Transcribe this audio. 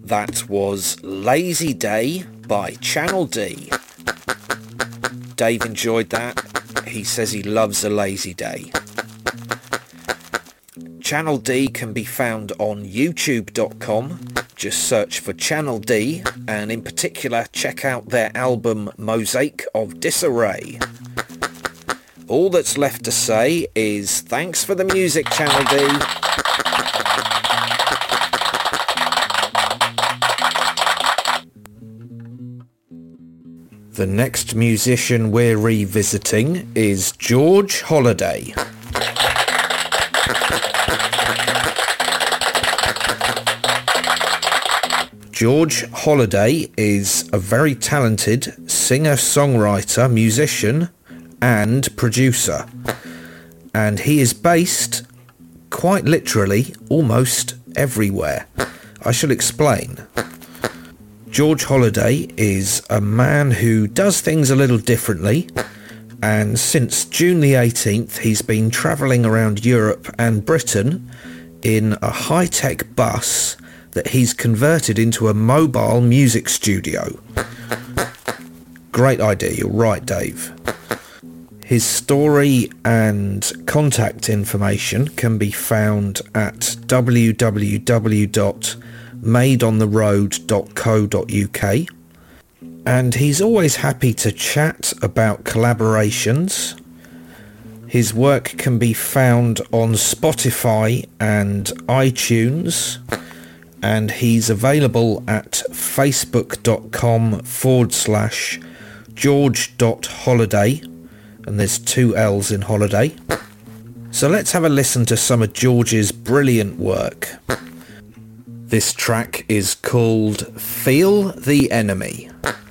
That was Lazy Day by Channel D. Dave enjoyed that. He says he loves a lazy day. Channel D can be found on youtube.com. Just search for Channel D, and in particular check out their album Mosaic of Disarray. All that's left to say is thanks for the music, Channel D. The next musician we're revisiting is George Holliday. George Holliday is a very talented singer-songwriter, musician and producer, and he is based quite literally almost everywhere. I shall explain. George Holliday is a man who does things a little differently, and since June the 18th he's been travelling around Europe and Britain in a high-tech bus that he's converted into a mobile music studio. Great idea, you're right, Dave. His story and contact information can be found at www.madeontheroad.co.uk, and he's always happy to chat about collaborations. His work can be found on Spotify and iTunes, and he's available at facebook.com/George.Holiday, and there's 2 L's in holiday. So let's have a listen to some of George's brilliant work. This track is called Feel the Enemy.